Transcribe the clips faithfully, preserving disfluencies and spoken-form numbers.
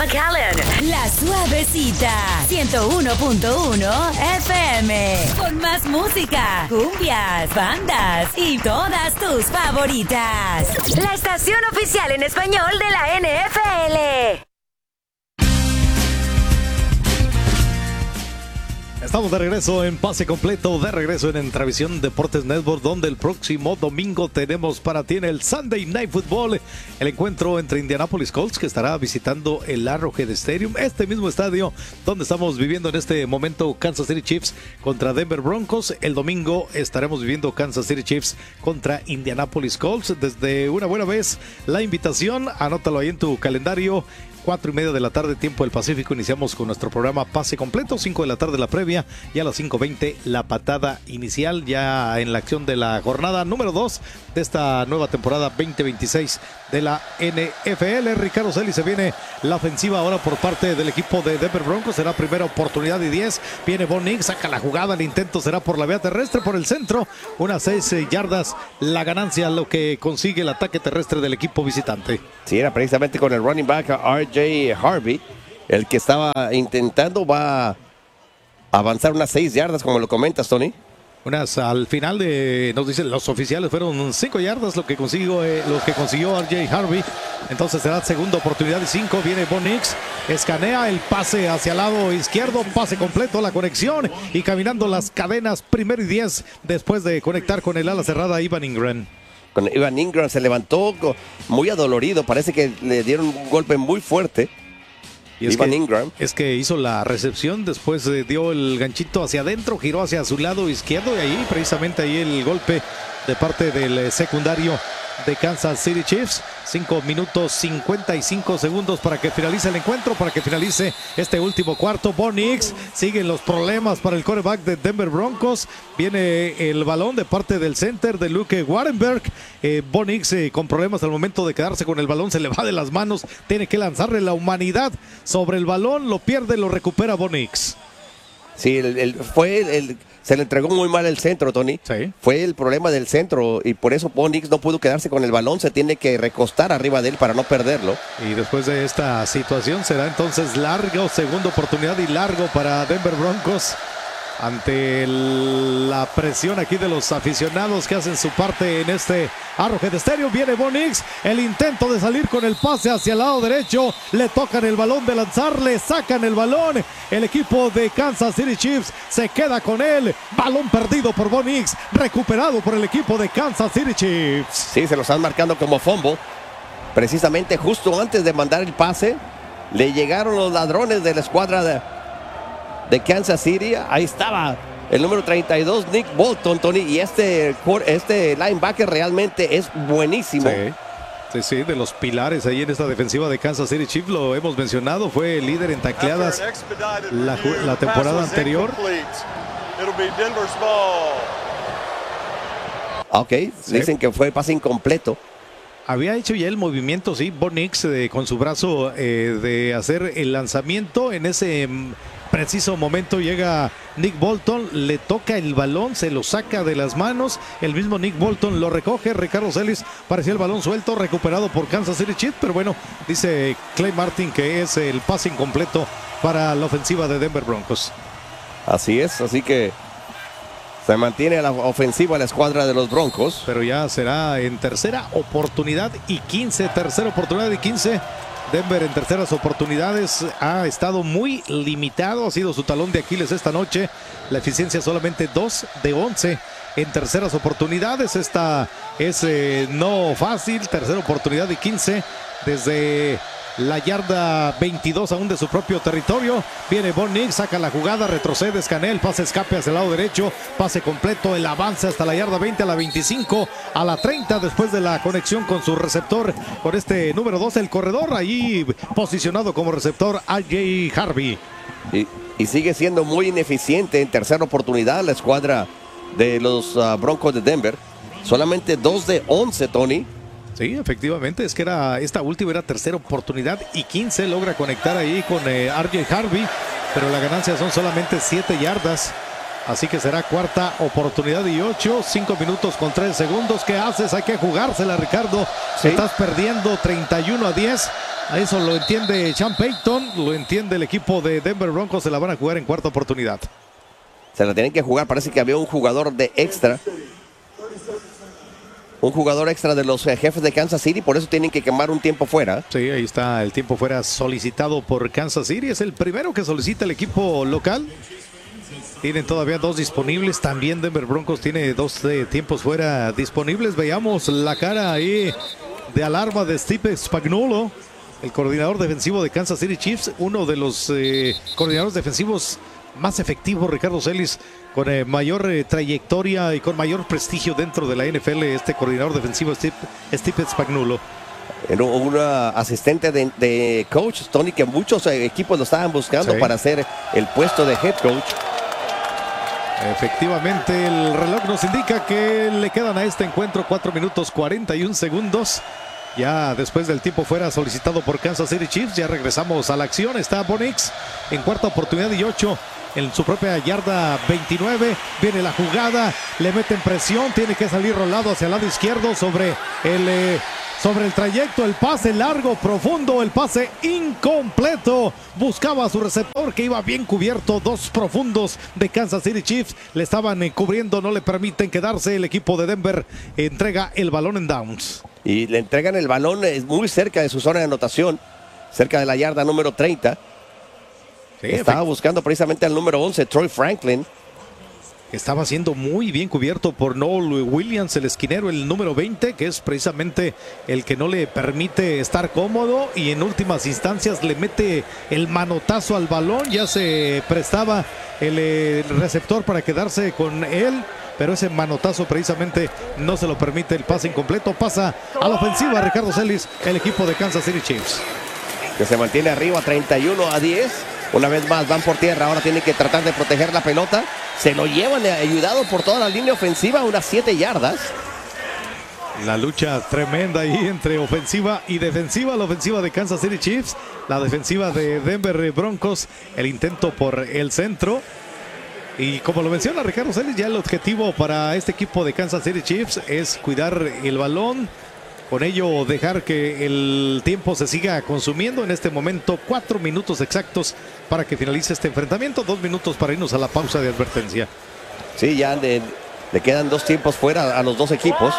McAllen. La Suavecita, ciento uno punto uno F M. Con más música, cumbias, bandas y todas tus favoritas. La estación oficial en español de la N F L. Estamos de regreso en Pase Completo, de regreso en Entravisión Deportes Network, donde el próximo domingo tenemos para ti en el Sunday Night Football el encuentro entre Indianapolis Colts, que estará visitando el Arrowhead Stadium, este mismo estadio donde estamos viviendo en este momento Kansas City Chiefs contra Denver Broncos. El domingo estaremos viviendo Kansas City Chiefs contra Indianapolis Colts. Desde una buena vez la invitación, anótalo ahí en tu calendario. Cuatro y media de la tarde, tiempo del Pacífico, iniciamos con nuestro programa Pase Completo. Cinco de la tarde la previa y a las cinco veinte la patada inicial, ya en la acción de la jornada número dos de esta nueva temporada veinte veintiséis de la N F L. Ricardo Celis, se viene la ofensiva ahora por parte del equipo de Denver Broncos. Será primera oportunidad y diez. Viene Bo Nix, saca la jugada. El intento será por la vía terrestre, por el centro. Unas seis yardas la ganancia, lo que consigue el ataque terrestre del equipo visitante. Sí, era precisamente con el running back R J Harvey, el que estaba intentando. Va a avanzar unas seis yardas, como lo comentas, Tony. Unas al final de, nos dicen los oficiales, fueron cinco yardas lo que consiguió, eh, lo que consiguió R J Harvey. Entonces será segunda oportunidad y cinco. Viene Bo Nix, escanea el pase hacia el lado izquierdo, pase completo, la conexión y caminando las cadenas, primero y diez después de conectar con el ala cerrada Evan Ingram. Con Evan Ingram se levantó muy adolorido, parece que le dieron un golpe muy fuerte. Y es Evan que, Ingram. es que hizo la recepción, después eh, dio el ganchito hacia adentro, giró hacia su lado izquierdo y ahí precisamente ahí el golpe de parte del eh, secundario de Kansas City Chiefs. cinco minutos cincuenta y cinco segundos para que finalice el encuentro, para que finalice este último cuarto. Bo Nix, siguen los problemas para el quarterback de Denver Broncos. Viene el balón de parte del center de Luke Warrenberg. Eh, Bo Nix eh, con problemas al momento de quedarse con el balón, se le va de las manos, tiene que lanzarle la humanidad sobre el balón, lo pierde, lo recupera Bo Nix. Sí, el, el, fue el, el, se le entregó muy mal el centro, Tony. Sí. Fue el problema del centro y por eso Bo Nix no pudo quedarse con el balón. Se tiene que recostar arriba de él para no perderlo. Y después de esta situación será entonces largo, segunda oportunidad y largo para Denver Broncos. Ante el, la presión aquí de los aficionados que hacen su parte en este Arrowhead Stadium, viene Bo Nix, el intento de salir con el pase hacia el lado derecho, le tocan el balón de lanzar, le sacan el balón, el equipo de Kansas City Chiefs se queda con él, balón perdido por Bo Nix, recuperado por el equipo de Kansas City Chiefs. Sí, se lo están marcando como fumble, precisamente justo antes de mandar el pase, le llegaron los ladrones de la escuadra de de Kansas City. Ahí estaba el número treinta y dos, Nick Bolton, Tony, y este, este linebacker realmente es buenísimo. Sí. Sí, sí, de los pilares ahí en esta defensiva de Kansas City Chiefs, lo hemos mencionado, fue el líder en tacleadas la, la temporada anterior. Ok, sí. Dicen que fue pase incompleto. Había hecho ya el movimiento, sí, Bo Nix eh, con su brazo eh, de hacer el lanzamiento. En ese preciso momento llega Nick Bolton, le toca el balón, se lo saca de las manos. El mismo Nick Bolton lo recoge. Ricardo Celis, parecía el balón suelto, recuperado por Kansas City Chiefs. Pero bueno, dice Clay Martin que es el pase incompleto para la ofensiva de Denver Broncos. Así es, así que se mantiene la ofensiva la escuadra de los Broncos. Pero ya será en tercera oportunidad y quince. Tercera oportunidad y quince. Denver en terceras oportunidades ha estado muy limitado. Ha sido su talón de Aquiles esta noche. La eficiencia solamente dos de once en terceras oportunidades. Esta es eh, no fácil. Tercera oportunidad y quince desde la yarda veintidós aún de su propio territorio. Viene Bo Nix, saca la jugada, retrocede, escanea, el pase escape hacia el lado derecho, pase completo, el avance hasta la yarda veinte, a la veinticinco, a la treinta, después de la conexión con su receptor, con este número dos, el corredor, ahí posicionado como receptor R J Harvey. Y, y sigue siendo muy ineficiente en tercera oportunidad la escuadra de los uh, Broncos de Denver. Solamente dos de once, Tony. Sí, efectivamente, es que era esta última era tercera oportunidad y quince, logra conectar ahí con eh, R J Harvey, pero la ganancia son solamente siete yardas. Así que será cuarta oportunidad y ocho, cinco minutos con tres segundos. ¿Qué haces? Hay que jugársela, Ricardo. ¿Sí? Estás perdiendo treinta y uno a diez. A eso lo entiende Sean Payton, lo entiende el equipo de Denver Broncos. Se la van a jugar en cuarta oportunidad. Se la tienen que jugar. Parece que había un jugador de extra. Un jugador extra de los eh, jefes de Kansas City. Por eso tienen que quemar un tiempo fuera. Sí, ahí está el tiempo fuera solicitado por Kansas City. Es el primero que solicita el equipo local. Tienen todavía dos disponibles. También Denver Broncos tiene dos eh, tiempos fuera disponibles. Veamos la cara ahí de alarma de Steve Spagnuolo, el coordinador defensivo de Kansas City Chiefs. Uno de los eh, coordinadores defensivos más efectivos, Ricardo Celis, con eh, mayor eh, trayectoria y con mayor prestigio dentro de la N F L. Este coordinador defensivo, Steve, Steve Spagnuolo. Era un asistente de, de coach, Tony, que muchos eh, equipos lo estaban buscando Sí. para hacer el puesto de head coach. Efectivamente, el reloj nos indica que le quedan a este encuentro cuatro minutos cuarenta y un segundos. Ya después del tiempo fuera solicitado por Kansas City Chiefs, ya regresamos a la acción. Está Bo Nix en cuarta oportunidad y ocho en su propia yarda veintinueve. Viene la jugada, le meten presión, tiene que salir rolado hacia el lado izquierdo sobre el... Eh, Sobre el trayecto, el pase largo, profundo, el pase incompleto. Buscaba a su receptor que iba bien cubierto. Dos profundos de Kansas City Chiefs le estaban eh, cubriendo, no le permiten quedarse. El equipo de Denver entrega el balón en downs. Y le entregan el balón eh, muy cerca de su zona de anotación, cerca de la yarda número treinta. Sí, Estaba buscando precisamente al número once, Troy Franklin. Estaba siendo muy bien cubierto por Noel Williams, el esquinero, el número veinte, que es precisamente el que no le permite estar cómodo y en últimas instancias le mete el manotazo al balón. Ya se prestaba el eh, receptor para quedarse con él, pero ese manotazo precisamente no se lo permite. El pase incompleto pasa a la ofensiva, Ricardo Celis, el equipo de Kansas City Chiefs, Que se mantiene arriba treinta y uno a diez. Una vez más van por tierra, ahora tienen que tratar de proteger la pelota. Se lo llevan ayudado por toda la línea ofensiva, unas siete yardas. La lucha tremenda ahí entre ofensiva y defensiva. La ofensiva de Kansas City Chiefs, la defensiva de Denver Broncos. El intento por el centro. Y como lo menciona Ricardo Celis, ya el objetivo para este equipo de Kansas City Chiefs es cuidar el balón. Con ello dejar que el tiempo se siga consumiendo. En este momento cuatro minutos exactos para que finalice este enfrentamiento. Dos minutos para irnos a la pausa de advertencia. Sí, ya le, le quedan dos tiempos fuera a los dos equipos.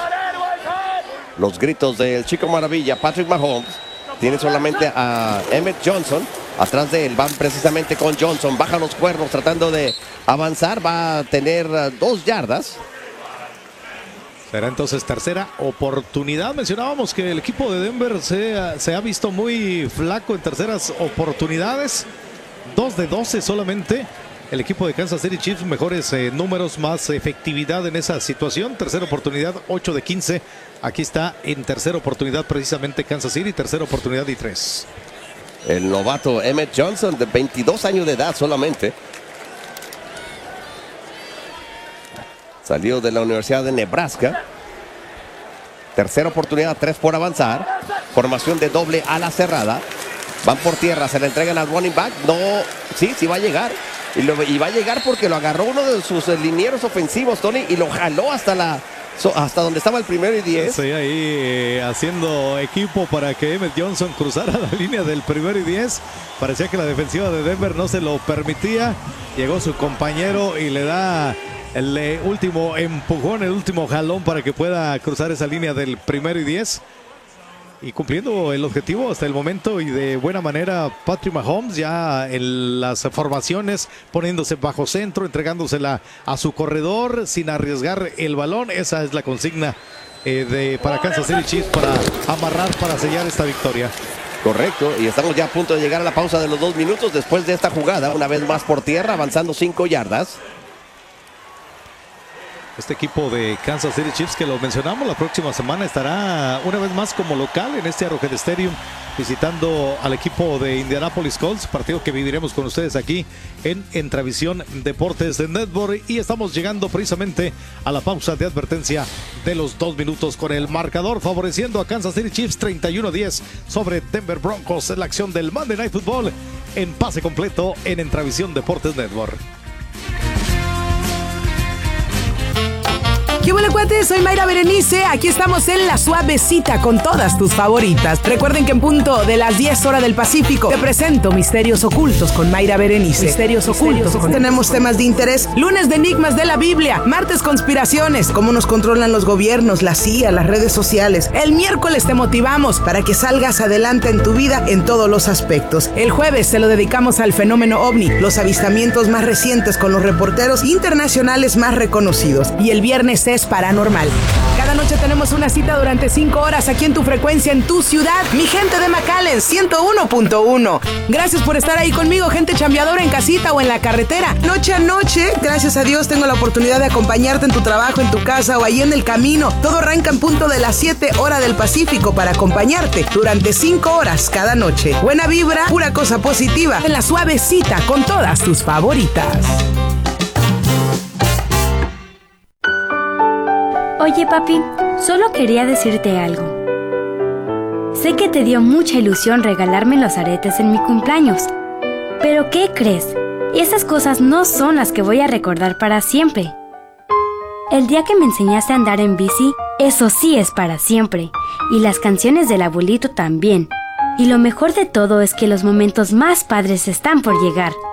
Los gritos del Chico Maravilla, Patrick Mahomes. Tiene solamente a Emmett Johnson. Atrás de él van precisamente con Johnson. Baja los cuernos tratando de avanzar. Va a tener uh, dos yardas. Será entonces tercera oportunidad. Mencionábamos que el equipo de Denver se ha, se ha visto muy flaco en terceras oportunidades. dos de doce solamente. El equipo de Kansas City Chiefs, mejores eh, números, más efectividad en esa situación. Tercera oportunidad, ocho de quince. Aquí está en tercera oportunidad precisamente Kansas City. Tercera oportunidad y tres. El novato Emmett Johnson, de veintidós años de edad solamente. Salió de la Universidad de Nebraska. Tercera oportunidad, tres por avanzar. Formación de doble a la cerrada. Van por tierra, se le entregan al running back. No, sí, sí va a llegar. Y, lo, y va a llegar porque lo agarró uno de sus linieros ofensivos, Tony, y lo jaló hasta la hasta donde estaba el primero y diez. Sí, ahí eh, haciendo equipo para que Emmett Johnson cruzara la línea del primero y diez. Parecía que la defensiva de Denver no se lo permitía. Llegó su compañero y le da el eh, último empujón, el último jalón para que pueda cruzar esa línea del primero y diez. Y cumpliendo el objetivo hasta el momento y de buena manera Patrick Mahomes ya en las formaciones, poniéndose bajo centro, entregándosela a su corredor sin arriesgar el balón. Esa es la consigna eh, de, para Kansas City Chiefs para amarrar, para sellar esta victoria. Correcto, y estamos ya a punto de llegar a la pausa de los dos minutos después de esta jugada. Una vez más por tierra, avanzando cinco yardas. Este equipo de Kansas City Chiefs, que lo mencionamos, la próxima semana estará una vez más como local en este Arrowhead Stadium, visitando al equipo de Indianapolis Colts, partido que viviremos con ustedes aquí en Entravisión Deportes de Network. Y estamos llegando precisamente a la pausa de advertencia de los dos minutos con el marcador favoreciendo a Kansas City Chiefs treinta y uno a diez sobre Denver Broncos en la acción del Monday Night Football en pase completo en Entravisión Deportes Network. ¿Qué huele, cuates? Soy Mayra Berenice. Aquí estamos en La Suavecita con todas tus favoritas. Recuerden que en punto de las diez horas del Pacífico te presento Misterios Ocultos con Mayra Berenice. Misterios Ocultos. Con... Tenemos temas de interés. Lunes de enigmas de la Biblia. Martes conspiraciones. Cómo nos controlan los gobiernos, la C I A, las redes sociales. El miércoles te motivamos para que salgas adelante en tu vida en todos los aspectos. El jueves se lo dedicamos al fenómeno ovni, los avistamientos más recientes con los reporteros internacionales más reconocidos. Y el viernes es paranormal. Cada noche tenemos una cita durante cinco horas aquí en tu frecuencia, en tu ciudad. Mi gente de McAllen, ciento uno punto uno. Gracias por estar ahí conmigo, gente chambeadora en casita o en la carretera. Noche a noche, gracias a Dios, tengo la oportunidad de acompañarte en tu trabajo, en tu casa o ahí en el camino. Todo arranca en punto de las siete horas del Pacífico para acompañarte durante cinco horas cada noche. Buena vibra, pura cosa positiva. En La Suavecita con todas tus favoritas. Oye, papi, solo quería decirte algo. Sé que te dio mucha ilusión regalarme los aretes en mi cumpleaños. Pero ¿qué crees? Esas cosas no son las que voy a recordar para siempre. El día que me enseñaste a andar en bici, eso sí es para siempre. Y las canciones del abuelito también. Y lo mejor de todo es que los momentos más padres están por llegar.